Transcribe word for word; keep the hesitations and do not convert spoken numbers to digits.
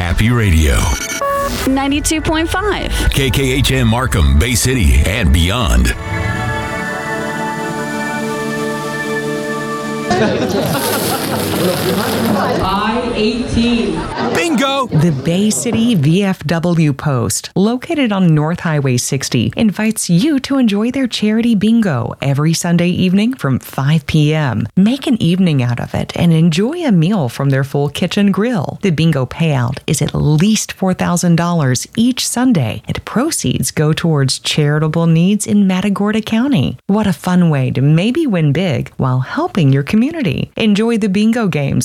Happy Radio. ninety-two point five. K K H M Markham, Bay City, and beyond. I eighteen. Bingo! The Bay City V F W Post, located on North Highway sixty, invites you to enjoy their charity bingo every Sunday evening from five p.m. Make an evening out of it and enjoy a meal from their full kitchen grill. The bingo payout is at least four thousand dollars each Sunday, and proceeds go towards charitable needs in Matagorda County. What a fun way to maybe win big while helping your community. Enjoy the bingo games